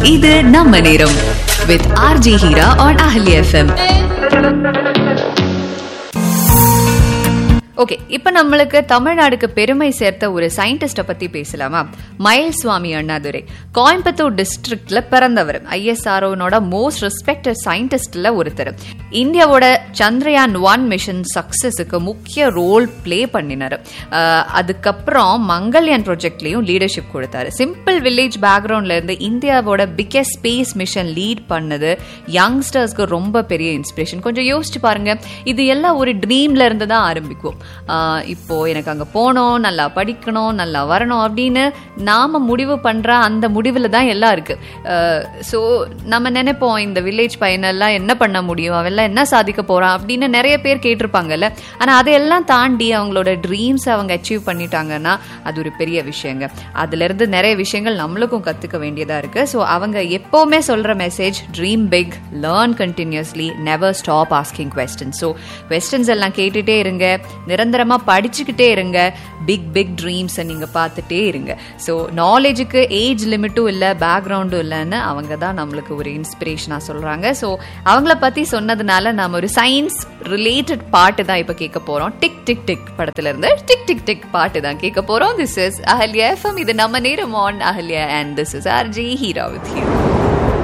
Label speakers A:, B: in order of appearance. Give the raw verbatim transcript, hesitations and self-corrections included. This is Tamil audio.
A: இது நம்ம நேரம் with R J Hira on Ahli F M. Okay, இப்ப நம்மளுக்கு தமிழ்நாடுக்கு பெருமை சேர்த்த ஒரு சயின்டிஸ்ட பத்தி பேசலாமா? மயில்சுவாமி அண்ணாதுரை கோயம்புத்தூர் டிஸ்ட்ரிக்ட்ல பிறந்தவர். ஐஎஸ்ஆர்ஓனோட மோஸ்ட் ரெஸ்பெக்டட் சயின்டிஸ்ட்ல ஒருத்தர். இந்தியாவோட சந்திரயான் ஒன் மிஷன் சக்சஸுக்கு முக்கிய ரோல் பிளே பண்ணினாரு. அதுக்கப்புறம் மங்கள்யான் ப்ராஜெக்ட்லயும் லீடர்ஷிப் கொடுத்தாரு. சிம்பிள் வில்லேஜ் பேக்ரவுண்ட்ல இருந்து இந்தியாவோட பிக்கெஸ்ட் ஸ்பேஸ் மிஷன் லீட் பண்ணது யங்ஸ்டர்ஸ்க்கு ரொம்ப பெரிய இன்ஸ்பிரேஷன். கொஞ்சம் யோசிச்சு பாருங்க, இது எல்லாம் ஒரு ட்ரீம்ல இருந்து தான் ஆரம்பிக்கும். இப்போ எனக்கு அங்க போனோம், நல்லா படிக்கணும், நல்லா வரணும் அப்படின்னு நாம முடிவு பண்ற அந்த முடிவுல தான் எல்லாம் இருக்கு. ஸோ நம்ம நினைப்போம், இந்த வில்லேஜ் பையனெல்லாம் என்ன பண்ண முடியும், அவெல்லாம் என்ன சாதிக்க போறான் அப்படின்னு நிறைய பேர் கேட்டிருப்பாங்கல்ல. ஆனா அதையெல்லாம் தாண்டி அவங்களோட ட்ரீம்ஸ் அவங்க அச்சீவ் பண்ணிட்டாங்கன்னா அது ஒரு பெரிய விஷயங்க. அதுல இருந்து நிறைய விஷயங்கள் நம்மளுக்கும் கத்துக்க வேண்டியதா இருக்கு. ஸோ அவங்க எப்பவுமே சொல்ற message, dream big, learn continuously, never stop asking questions. So questions எல்லாம் கேட்டுட்டே இருங்க, நிரந்தரமா படிச்சுக்கிட்டே இருங்க, பிக் பிக் ட்ரீம்ஸ் நீங்க பார்த்துட்டே இருங்க. ஸோ நாலேஜுக்கு ஏஜ் லிமிட்டும் இல்லை, பேக்ரவுண்டும் இல்லைன்னு அவங்க தான் நம்மளுக்கு ஒரு இன்ஸ்பிரேஷனா சொல்றாங்க. ஸோ அவங்கள பத்தி சொன்னதுனால நாம ஒரு சயின்ஸ் ரிலேட்டட் பாட்டு தான் இப்ப கேட்க போறோம். டிக் டிக் டிக் படத்துல இருந்து டிக் டிக் டிக் பாட்டு தான் கேட்க போறோம். This is Ahalya FM. இது நம்ம நேரம் on Ahalya, and this is R J Heera with you.